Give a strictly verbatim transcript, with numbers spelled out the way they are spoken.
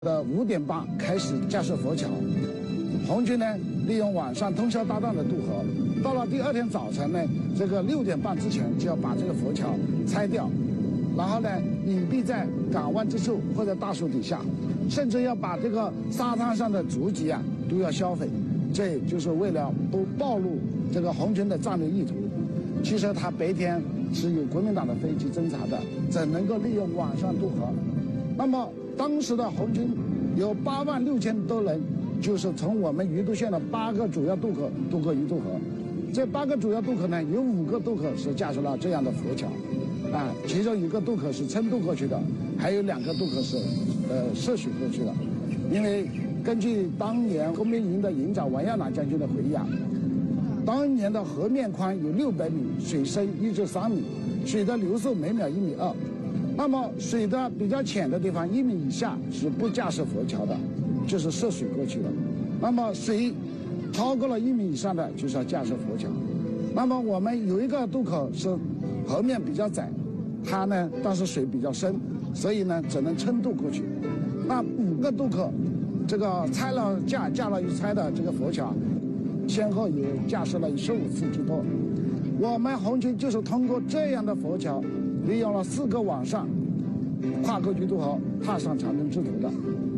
的五点半开始架设佛桥，红军呢利用晚上通宵达旦的渡河，到了第二天早晨呢，这个六点半之前就要把这个佛桥拆掉，然后呢隐蔽在港湾之处或者大树底下，甚至要把这个沙滩上的足迹啊都要销毁，这就是为了不暴露这个红军的战略意图。其实他白天是有国民党的飞机侦察的，怎能够利用晚上渡河？那么当时的红军有八万六千多人，就是从我们鱼渡县的八个主要渡口渡过鱼渡河。这八个主要渡口呢，有五个渡口是架设了这样的佛桥，啊，其中一个渡口是撑渡过去的，还有两个渡口是呃涉水过去的。因为根据当年工兵营的营长王耀南将军的回忆啊，当年的河面宽有六百米，水深一至三米，水的流速每秒一米二。那么水的比较浅的地方，一米以下是不架设佛桥的，就是涉水过去的。那么水超过了一米以上的，就是要架设佛桥。那么我们有一个渡口是河面比较窄，它呢但是水比较深，所以呢只能撑渡过去。那五个渡口，这个拆了架架了一拆的这个佛桥，先后有架设了十五次之多。我们红军就是通过这样的佛桥，利用了四个晚上，跨过鱼渡河，踏上长征之途的。